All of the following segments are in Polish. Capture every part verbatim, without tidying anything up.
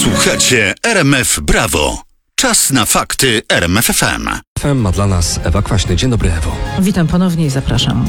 Słuchacie R M F Brawo. Czas na fakty R M F F M. F M ma dla nas Ewa Kwaśny. Dzień dobry, Ewo. Witam ponownie i zapraszam.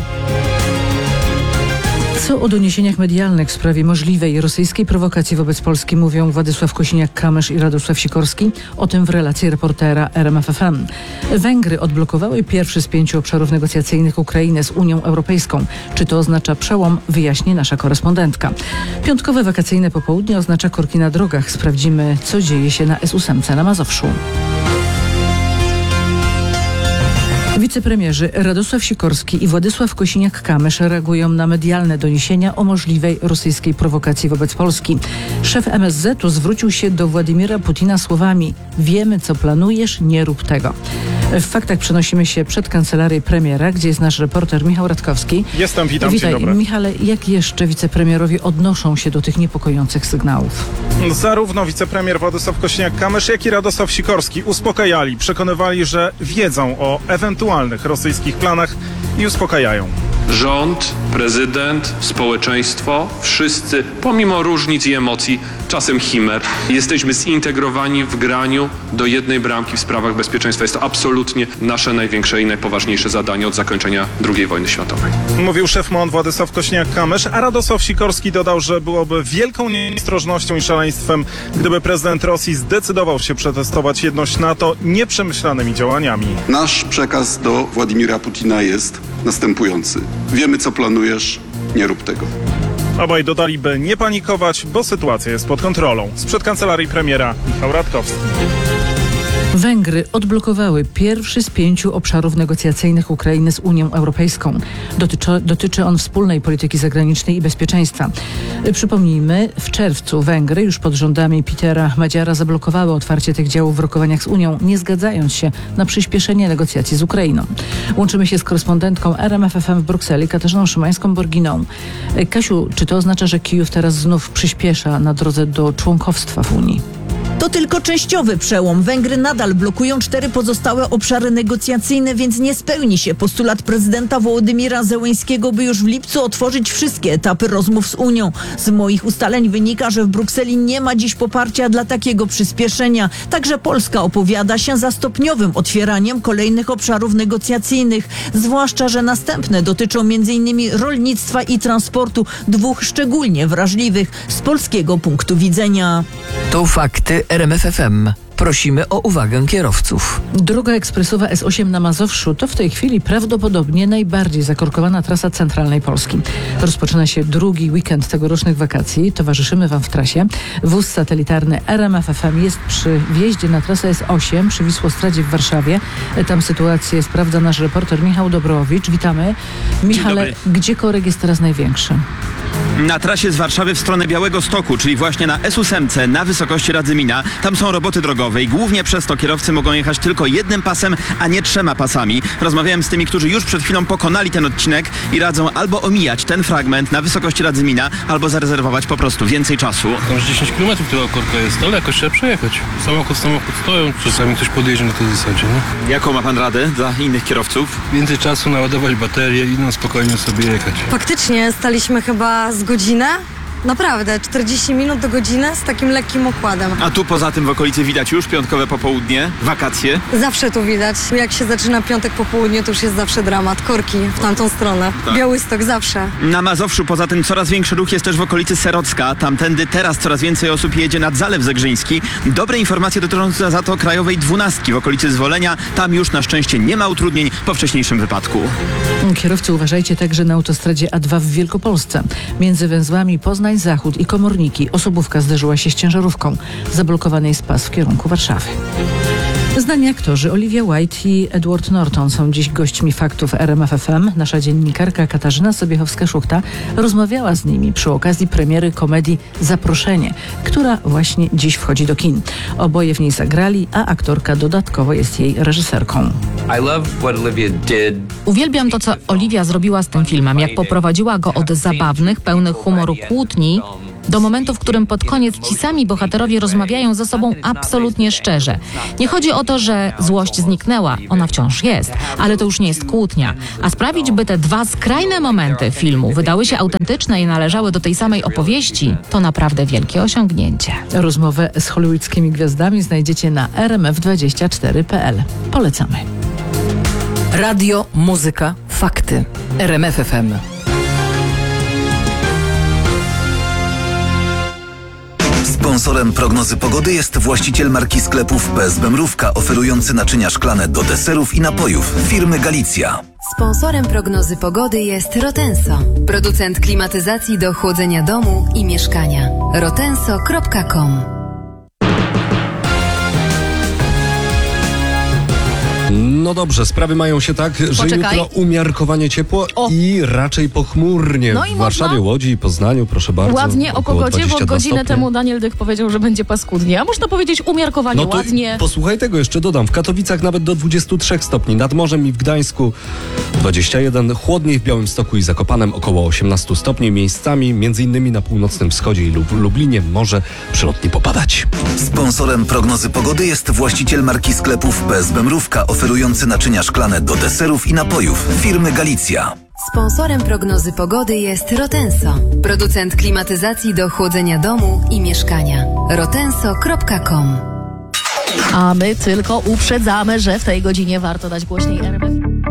Co o doniesieniach medialnych w sprawie możliwej rosyjskiej prowokacji wobec Polski mówią Władysław Kosiniak-Kamysz i Radosław Sikorski? O tym w relacji reportera R M F F M. Węgry odblokowały pierwszy z pięciu obszarów negocjacyjnych Ukrainy z Unią Europejską. Czy to oznacza przełom? Wyjaśni nasza korespondentka. Piątkowe wakacyjne popołudnie oznacza korki na drogach. Sprawdzimy, co dzieje się na S ósem na Mazowszu. Wicepremierzy Radosław Sikorski i Władysław Kosiniak-Kamysz reagują na medialne doniesienia o możliwej rosyjskiej prowokacji wobec Polski. Szef M S Z u zwrócił się do Władimira Putina słowami: wiemy, co planujesz, nie rób tego. W faktach przenosimy się przed kancelarię premiera, gdzie jest nasz reporter Michał Radkowski. Jestem, witam, Witaj, dzień dobry. Michale, jak jeszcze wicepremierowie odnoszą się do tych niepokojących sygnałów? Zarówno wicepremier Władysław Kosiniak-Kamysz, jak i Radosław Sikorski uspokajali, przekonywali, że wiedzą o ewentualnych rosyjskich planach i uspokajają. Rząd, prezydent, społeczeństwo, wszyscy, pomimo różnic i emocji, czasem chimer, jesteśmy zintegrowani w graniu do jednej bramki w sprawach bezpieczeństwa. Jest to absolutnie nasze największe i najpoważniejsze zadanie od zakończenia drugiej wojny światowej. Mówił szef M O N Władysław Kosiniak-Kamysz, a Radosław Sikorski dodał, że byłoby wielką nieostrożnością i szaleństwem, gdyby prezydent Rosji zdecydował się przetestować jedność NATO nieprzemyślanymi działaniami. Nasz przekaz do Władimira Putina jest następujący. Wiemy, co planujesz, nie rób tego. Obaj dodali, by nie panikować, bo sytuacja jest pod kontrolą. Sprzed kancelarii premiera Michał Radkowski. Węgry odblokowały pierwszy z pięciu obszarów negocjacyjnych Ukrainy z Unią Europejską. Dotyczy, dotyczy on wspólnej polityki zagranicznej i bezpieczeństwa. Przypomnijmy, w czerwcu Węgry już pod rządami Petera Madziara zablokowały otwarcie tych działów w rokowaniach z Unią, nie zgadzając się na przyspieszenie negocjacji z Ukrainą. Łączymy się z korespondentką R M F F M w Brukseli, Katarzyną Szymańską-Borginą. Kasiu, czy to oznacza, że Kijów teraz znów przyspiesza na drodze do członkostwa w Unii? To tylko częściowy przełom. Węgry nadal blokują cztery pozostałe obszary negocjacyjne, więc nie spełni się postulat prezydenta Wołodymira Zełenskiego, by już w lipcu otworzyć wszystkie etapy rozmów z Unią. Z moich ustaleń wynika, że w Brukseli nie ma dziś poparcia dla takiego przyspieszenia. Także Polska opowiada się za stopniowym otwieraniem kolejnych obszarów negocjacyjnych. Zwłaszcza, że następne dotyczą między innymi rolnictwa i transportu, dwóch szczególnie wrażliwych z polskiego punktu widzenia. To fakty R M F F M. Prosimy o uwagę kierowców. Droga ekspresowa S osiem na Mazowszu to w tej chwili prawdopodobnie najbardziej zakorkowana trasa centralnej Polski. Rozpoczyna się drugi weekend tegorocznych wakacji. Towarzyszymy Wam w trasie. Wóz satelitarny R M F F M jest przy wjeździe na trasę S osiem przy Wisłostradzie w Warszawie. Tam sytuację sprawdza nasz reporter Michał Dobrowicz. Witamy. Michale, gdzie korek jest teraz największy? Na trasie z Warszawy w stronę Białegostoku, czyli właśnie na S osiem na wysokości Radzymina. Tam są roboty drogowe i głównie przez to kierowcy mogą jechać tylko jednym pasem, a nie trzema pasami. Rozmawiałem z tymi, którzy już przed chwilą pokonali ten odcinek i radzą albo omijać ten fragment na wysokości Radzymina, albo zarezerwować po prostu więcej czasu. Tam już dziesięć kilometrów tego korka jest, ale jakoś trzeba przejechać. Samochód, samochód stoją, czasami ktoś podjedzie na tej zasadzie, nie? Jaką ma pan radę dla innych kierowców? Więcej czasu naładować baterię i no spokojnie sobie jechać. Faktycznie staliśmy chyba z godzinę. Naprawdę, czterdzieści minut do godziny z takim lekkim układem. A tu poza tym w okolicy widać już piątkowe popołudnie, wakacje. Zawsze tu widać. Jak się zaczyna piątek po południu, to już jest zawsze dramat. Korki w tamtą stronę. Tak. Białystok zawsze. Na Mazowszu poza tym coraz większy ruch jest też w okolicy Serocka. Tamtędy teraz coraz więcej osób jedzie nad Zalew Zegrzyński. Dobre informacje dotyczące za to krajowej dwunastki w okolicy Zwolenia. Tam już na szczęście nie ma utrudnień po wcześniejszym wypadku. Kierowcy, uważajcie także na autostradzie A dwa w Wielkopolsce. Między węzłami Poznań Zachód i Komorniki osobówka zderzyła się z ciężarówką. Zablokowany jest pas w kierunku Warszawy. Znani aktorzy Olivia White i Edward Norton są dziś gośćmi faktów R M F F M. Nasza dziennikarka Katarzyna Sobiechowska-Szuchta rozmawiała z nimi przy okazji premiery komedii Zaproszenie, która właśnie dziś wchodzi do kin. Oboje w niej zagrali, a aktorka dodatkowo jest jej reżyserką. Uwielbiam to, co Olivia zrobiła z tym filmem, jak poprowadziła go od zabawnych, pełnych humoru kłótni Do momentu, w którym pod koniec ci sami bohaterowie rozmawiają ze sobą absolutnie szczerze. Nie chodzi o to, że złość zniknęła, ona wciąż jest, ale to już nie jest kłótnia. A sprawić, by te dwa skrajne momenty filmu wydały się autentyczne i należały do tej samej opowieści, to naprawdę wielkie osiągnięcie. Rozmowę z hollywoodzkimi gwiazdami znajdziecie na r m f dwadzieścia cztery kropka p l. Polecamy. Radio, muzyka, fakty. R M F F M. Sponsorem prognozy pogody jest właściciel marki sklepów P S B Mrówka, oferujący naczynia szklane do deserów i napojów firmy Galicja. Sponsorem prognozy pogody jest Rotenso, producent klimatyzacji do chłodzenia domu i mieszkania. rotenso kropka com. No dobrze, sprawy mają się tak, że Poczekaj. jutro umiarkowanie ciepło O. i raczej pochmurnie. No i w Warszawie, można? Łodzi i Poznaniu, proszę bardzo. Ładnie o około pogodzie, bo dwadzieścia dwa godzinę stopnie. temu Daniel Dych powiedział, że będzie paskudnie. A można powiedzieć umiarkowanie, No to ładnie. posłuchaj tego, jeszcze dodam. W Katowicach nawet do dwudziestu trzech stopni. Nad morzem i w Gdańsku dwadzieścia jeden. Chłodniej w Białymstoku i Zakopanem około osiemnastu stopni. Miejscami, między innymi na północnym wschodzie i Lub- Lublinie, może przelotnie popadać. Sponsorem prognozy pogody jest właściciel marki sklepów P S B Mrówka, oferujący naczynia szklane do deserów i napojów firmy Galicja. Sponsorem prognozy pogody jest Rotenso, producent klimatyzacji do chłodzenia domu i mieszkania. rotenso kropka com. A my tylko uprzedzamy, że w tej godzinie warto dać głośniej R M F.